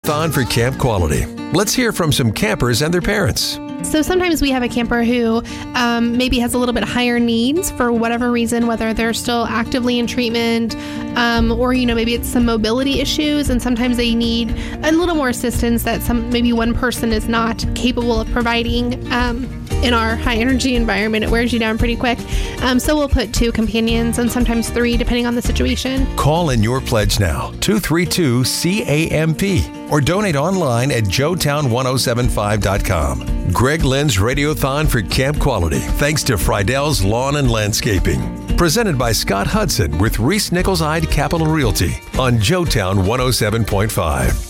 Radiothon for Camp Quality. Let's hear from some campers and their parents. So sometimes we have a camper who maybe has a little bit higher needs for whatever reason, whether they're still actively in treatment or, maybe it's some mobility issues. And sometimes they need a little more assistance that maybe one person is not capable of providing. In our high energy environment, it wears you down pretty quick. So we'll put 2 companions and sometimes 3, depending on the situation. Call in your pledge now, 232-CAMP, or donate online at joetown1075.com. Greg Lynn's Radiothon for Camp Quality, thanks to Friedell's Lawn and Landscaping. Presented by Scott Hudson with Reese Nichols-Hyde Capital Realty on Joetown 107.5.